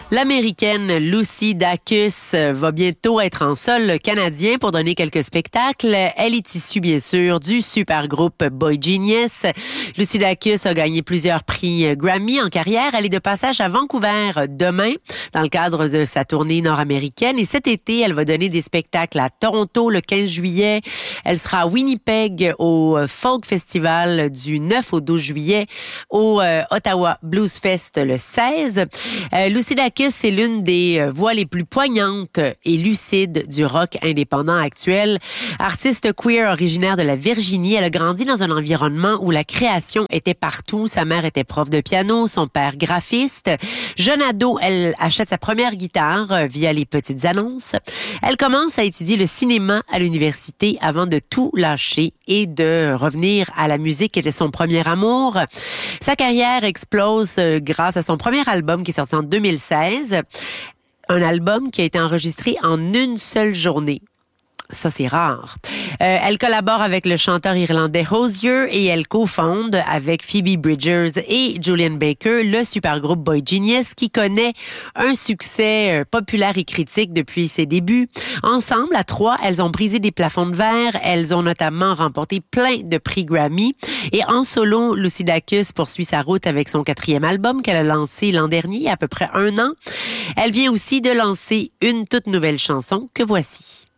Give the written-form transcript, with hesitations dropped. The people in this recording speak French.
L'Américaine Lucy Dacus va bientôt être en sol canadien pour donner quelques spectacles. Elle est issue, bien sûr, du super groupe Boy Genius. Lucy Dacus a gagné plusieurs prix Grammy en carrière. Elle est de passage à Vancouver demain dans le cadre de sa tournée nord-américaine. Et cet été, elle va donner des spectacles à Toronto le 15 juillet. Elle sera à Winnipeg au Folk Festival du 9 au 12 juillet, au Ottawa Blues Fest le 16. Lucy Dacus, c'est l'une des voix les plus poignantes et lucides du rock indépendant actuel. Artiste queer originaire de la Virginie, elle a grandi dans un environnement où la création était partout. Sa mère était prof de piano, son père graphiste. Jeune ado, elle achète sa première guitare via les petites annonces. Elle commence à étudier le cinéma à l'université avant de tout lâcher et de revenir à la musique qui était son premier amour. Sa carrière explose grâce à son premier album qui est sorti en 2016. Un album qui a été enregistré en une seule journée. Ça, c'est rare. Elle collabore avec le chanteur irlandais Hozier et elle cofonde avec Phoebe Bridgers et Julian Baker le supergroupe Boy Genius qui connaît un succès populaire et critique depuis ses débuts. Ensemble, à trois, elles ont brisé des plafonds de verre. Elles ont notamment remporté plein de prix Grammy. Et en solo, Lucy Dacus poursuit sa route avec son 4e album qu'elle a lancé l'an dernier, il y a à peu près 1 an. Elle vient aussi de lancer une toute nouvelle chanson que voici.